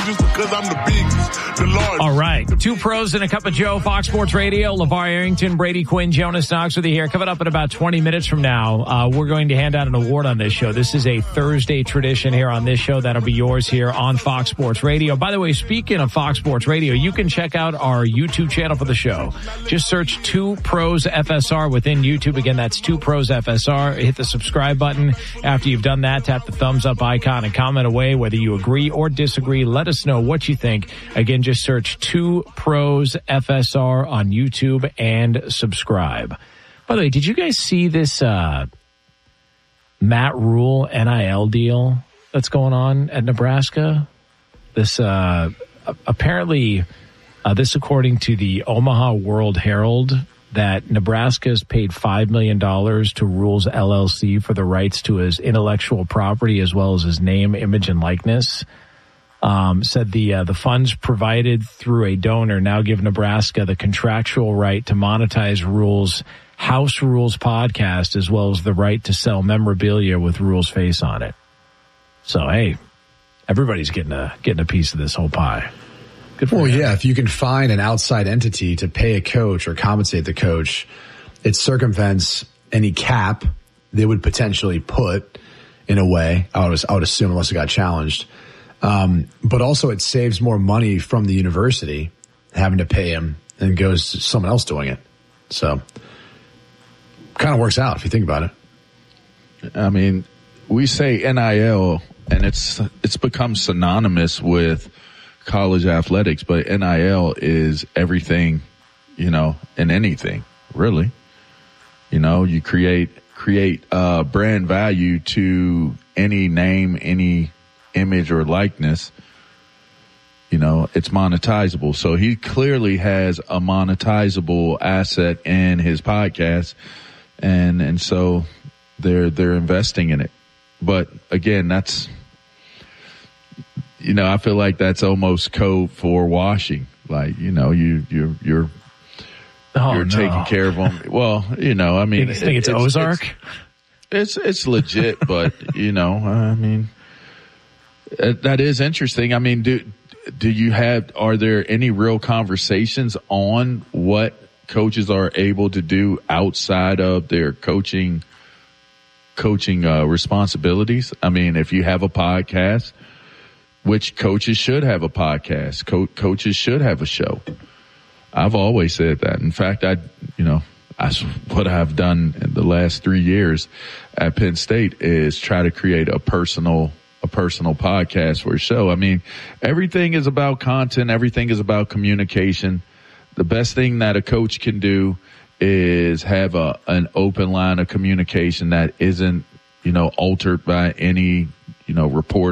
Just because I'm the biggest, the largest. All right. Two pros and a cup of Joe, Fox Sports Radio. LeVar Arrington, Brady Quinn, Jonas Knox with you here. Coming up in about 20 minutes from now, we're going to hand out an award on this show. This is a Thursday tradition here on this show. That'll be yours here on Fox Sports Radio. By the way, speaking of Fox Sports Radio, you can check out our YouTube channel for the show. Just search 2 Pros FSR within YouTube. Again, that's 2 Pros FSR. Hit the subscribe button. After you've done that, tap the thumbs up icon and comment away whether you agree or disagree. Let us know what you think. Again, just search 2 Pros FSR on YouTube and subscribe. By the way, did you guys see this Matt Rule NIL deal that's going on at Nebraska? This apparently, this according to the Omaha World Herald, that Nebraska has paid $5 million to Rules LLC for the rights to his intellectual property as well as his name, image, and likeness. Said the funds provided through a donor now give Nebraska the contractual right to monetize Rules' House Rules podcast as well as the right to sell memorabilia with Rules' face on it. So, hey, everybody's getting a piece of this whole pie. Good for him. Yeah, if you can find an outside entity to pay a coach or compensate the coach, it circumvents any cap they would potentially put in a way, I would assume, unless it got challenged. But also it saves more money from the university having to pay him and goes to someone else doing it. So kind of works out if you think about it. I mean, we say NIL and it's become synonymous with college athletics, but NIL is everything, and anything really. You create brand value to any name, any image or likeness, it's monetizable. So he clearly has a monetizable asset in his podcast, and so they're investing in it. But again, that's, I feel like that's almost code for washing. Like, you're taking care of them. Well, I mean, you think it's Ozark? It's legit, but I mean, that is interesting. I mean, are there any real conversations on what coaches are able to do outside of their coaching responsibilities? I mean, if you have a podcast, which coaches should have a podcast, coaches should have a show. I've always said that. In fact, that's what I've done in the last 3 years at Penn State is try to create a personal podcast for a show. I mean, everything is about content. Everything is about communication. The best thing that a coach can do is have an open line of communication that isn't, altered by any, report